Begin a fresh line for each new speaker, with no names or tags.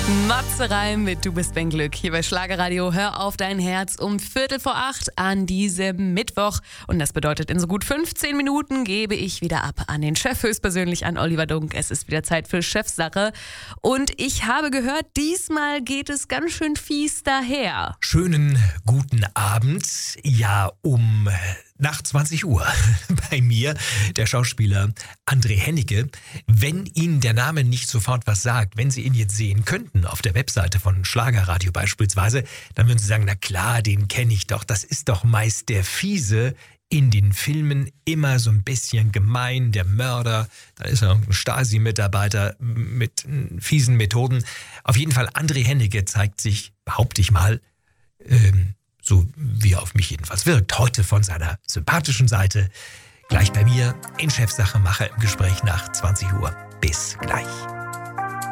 Matze Reim mit Du bist mein Glück hier bei Schlagerradio. Hör auf dein Herz um 7:45 an diesem Mittwoch. Und das bedeutet, in so gut 15 Minuten gebe ich wieder ab an den Chef, höchstpersönlich an Oliver Dunk. Es ist wieder Zeit für Chefsache. Und ich habe gehört, diesmal geht es ganz schön fies daher.
Schönen guten Abend. Ja, nach 20 Uhr bei mir, der Schauspieler André Hennecke. Wenn Ihnen der Name nicht sofort was sagt, wenn Sie ihn jetzt sehen könnten auf der Webseite von Schlagerradio beispielsweise, dann würden Sie sagen, na klar, den kenne ich doch. Das ist doch meist der Fiese in den Filmen, immer so ein bisschen gemein, der Mörder. Da ist er ein Stasi-Mitarbeiter mit fiesen Methoden. Auf jeden Fall, André Hennecke zeigt sich, behaupte ich mal, so wie er auf mich jedenfalls wirkt, heute von seiner sympathischen Seite. Gleich bei mir in Chefsache, Macher im Gespräch nach 20 Uhr. Bis gleich.